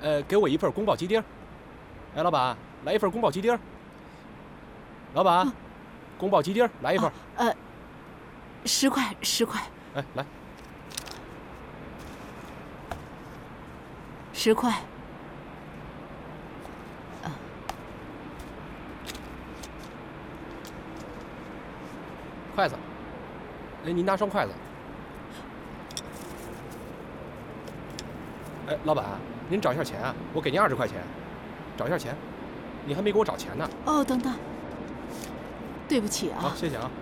给我一份宫保鸡丁。哎，老板，来一份宫保鸡丁。老板，宫保鸡丁来一份。 10块，10块。 哎，来。 10块。 筷子，您拿双筷子。哎，老板，您找一下钱啊，我给您20块钱，找一下钱，你还没给我找钱呢。 哦，等等，对不起啊。 好，谢谢啊。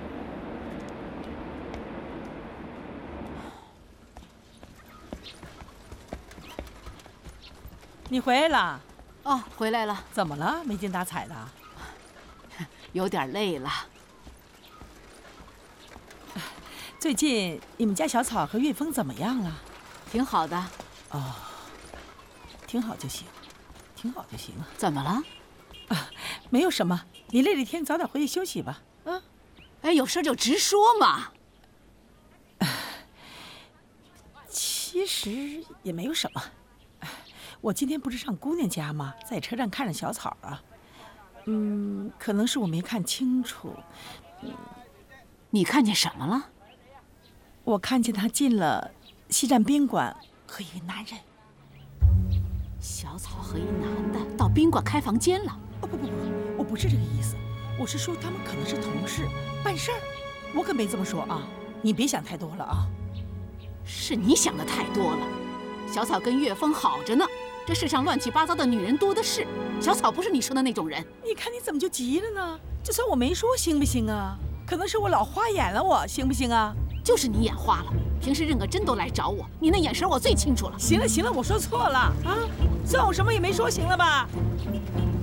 你回来了？ 哦，回来了。 怎么了？没精打采的？ 有点累了。 最近你们家小草和岳峰怎么样了？ 挺好的。 哦，挺好就行，挺好就行啊。 怎么了？ 啊，没有什么。你累了一天，早点回去休息吧。啊。 哎，有事就直说嘛。 其实也没有什么。我今天不是上姑娘家吗？在车站看着小草啊。可能是我没看清楚。 你看见什么了？ 我看见他进了西站宾馆和一个男人。 小草和一男的到宾馆开房间了？ 不，我不是这个意思，我是说他们可能是同事办事儿，我可没这么说啊，你别想太多了啊。 是你想的太多了，小草跟岳峰好着呢，这世上乱七八糟的女人多的是，小草不是你说的那种人。 你看你怎么就急了呢？就算我没说行不行啊？可能是我老花眼了，我行不行啊？ 就是你眼花了，平时认个真都来找我，你那眼神我最清楚了。 行了，我说错了啊，算我什么也没说，行了吧？